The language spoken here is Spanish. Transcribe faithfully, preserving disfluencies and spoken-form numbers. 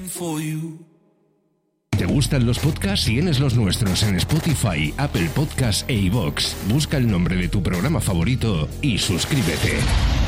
¿Te gustan los podcasts? Tienes los nuestros en Spotify, Apple Podcasts e iVoox. Busca el nombre de tu programa favorito y suscríbete.